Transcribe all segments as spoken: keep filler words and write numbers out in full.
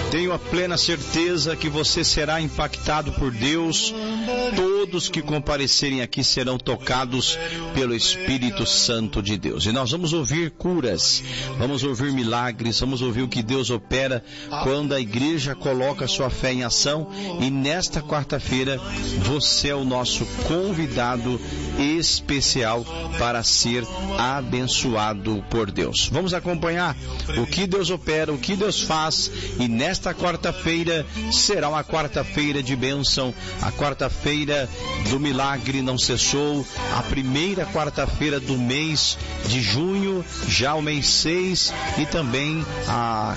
Tenho a plena certeza que você será impactado por Deus. Todos que comparecerem aqui serão tocados pelo Espírito Santo de Deus. E nós vamos ouvir curas, vamos ouvir milagres, vamos ouvir o que Deus opera quando a igreja coloca sua fé em ação. E nesta quarta-feira você é o nosso convidado especial para ser abençoado por Deus. Vamos acompanhar o que Deus opera, o que Deus faz. E nesta quarta-feira será uma quarta-feira de bênção, a quarta-feira do milagre não cessou, a primeira quarta-feira do mês de junho, já o mês seis, e também a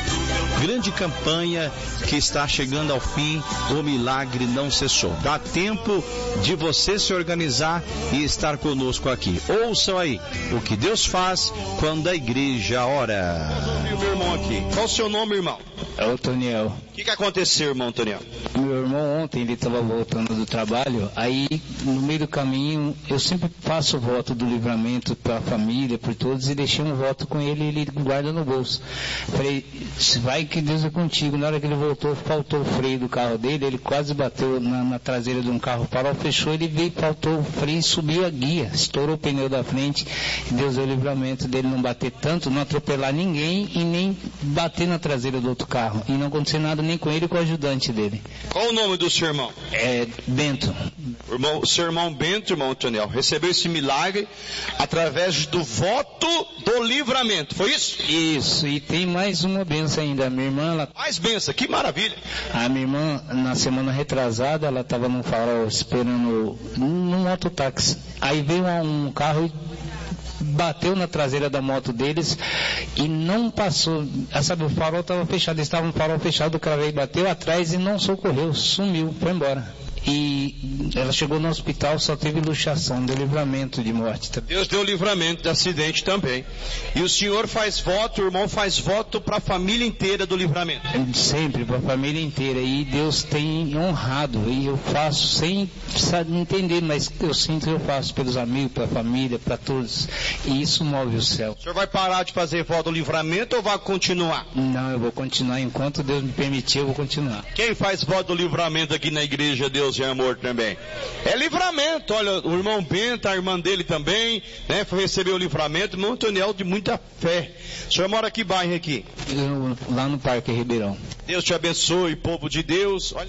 grande campanha que está chegando ao fim, o milagre não cessou. Dá tempo de você se organizar e estar conosco aqui. Ouçam aí o que Deus faz quando a igreja ora. Meu irmão aqui. Qual o seu nome, irmão? É o Toniel. O que, que aconteceu, irmão Toniel? Meu irmão ontem, ele estava voltando do trabalho, aí no meio do caminho, eu sempre faço o voto do livramento para a família, por todos, e deixei um voto com ele e ele guarda no bolso. Falei, vai que Deus é contigo. Na hora que ele voltou, faltou o freio do carro dele, ele quase bateu na, na traseira de um carro, o farol fechou, ele veio, faltou o freio e subiu a guia, estourou o pneu da frente. Deus deu o livramento dele não bater tanto, não atropelar ninguém e nem bater na traseira do outro carro. E não acontecer nada nem com ele e com o ajudante dele. Qual o nome do seu irmão? É Bento. Irmão, o seu irmão Bento, irmão Toniel, recebeu esse milagre através do voto do livramento, foi isso? Isso, e tem mais uma benção ainda. A minha irmã, ela... Mais benção, que maravilha! A minha irmã, na semana retrasada, ela estava num farol esperando num mototáxi. Aí veio um carro e bateu na traseira da moto deles e não passou, sabe, o farol estava fechado, eles estavam no farol fechado, o cara veio, bateu atrás e não socorreu, sumiu, foi embora. E ela chegou no hospital, só teve luxação, deu livramento de morte. Deus deu livramento de acidente também. E o senhor faz voto, o irmão faz voto para a família inteira do livramento? Sempre, para a família inteira. E Deus tem honrado. E eu faço sem entender, mas eu sinto que eu faço pelos amigos, pela família, para todos. E isso move o céu. O senhor vai parar de fazer voto do livramento ou vai continuar? Não, eu vou continuar. Enquanto Deus me permitir, eu vou continuar. Quem faz voto do livramento aqui na igreja, Deus e amor também? É livramento. Olha, o irmão Bento, a irmã dele também, né, foi receber o livramento. Irmão Toniel de muita fé. O senhor mora que bairro aqui? Eu, lá no Parque Ribeirão. Deus te abençoe, povo de Deus. Olha.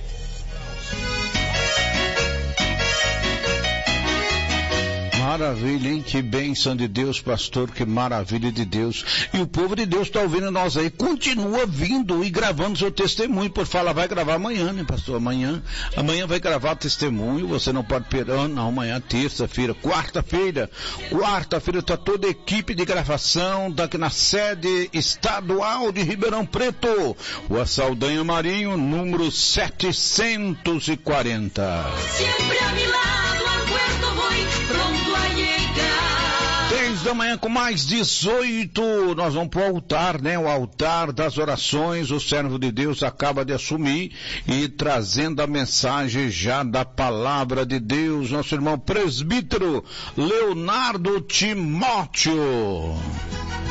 Maravilha, hein? Que bênção de Deus, pastor, que maravilha de Deus. E o povo de Deus está ouvindo nós aí, continua vindo e gravando seu testemunho, por falar, vai gravar amanhã, né, pastor? Amanhã, amanhã vai gravar testemunho, você não pode perder, não, amanhã, terça-feira, quarta-feira, quarta-feira está toda a equipe de gravação daqui na sede estadual de Ribeirão Preto, Rua Saldanha Marinho, número setecentos e quarenta. Sempre a mi lado, aguento voy, pronto a llegar. dez da manhã com mais dezoito, nós vamos para o altar, né? O altar das orações, o servo de Deus acaba de assumir e trazendo a mensagem já da palavra de Deus, nosso irmão presbítero Leonardo Timóteo.